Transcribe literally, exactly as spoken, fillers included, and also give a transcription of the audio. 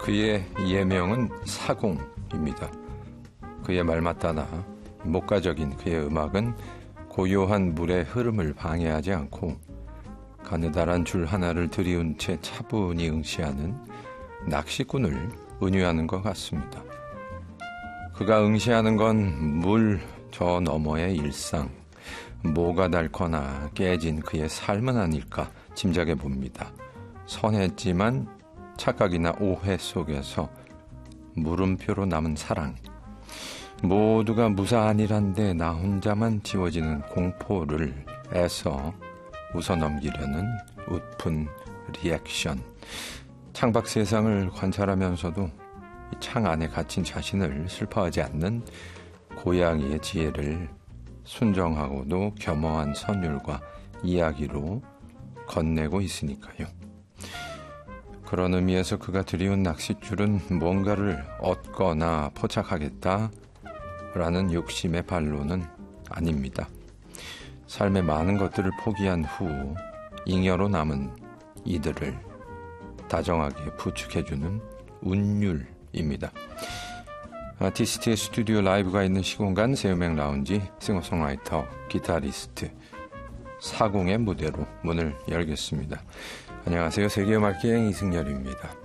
그의 예명은 사공입니다. 그의 말만 따나 목가적인 그의 음악은 고요한 물의 흐름을 방해하지 않고 가느다란 줄 하나를 들이운 채 차분히 응시하는 낚시꾼을 은유하는 것 같습니다. 그가 응시하는 건 물 저 너머의 일상, 뭐가 닳거나 깨진 그의 삶은 아닐까 짐작해 봅니다. 선했지만 착각이나 오해 속에서 물음표로 남은 사랑, 모두가 무사안이란데 나 혼자만 지워지는 공포를 애써 웃어넘기려는 웃픈 리액션. 창밖 세상을 관찰하면서도 창 안에 갇힌 자신을 슬퍼하지 않는 고양이의 지혜를 순정하고도 겸허한 선율과 이야기로 건네고 있으니까요. 그런 의미에서 그가 들이운 낚싯줄은 뭔가를 얻거나 포착하겠다 라는 욕심의 발로는 아닙니다. 삶의 많은 것들을 포기한 후 잉여로 남은 이들을 다정하게 부축해주는 운율입니다. 아티스트의 스튜디오 라이브가 있는 시공간 새음악 라운지 싱어송라이터, 기타리스트 사공의 무대로 문을 열겠습니다. 안녕하세요. 세계음악기행 이승열입니다.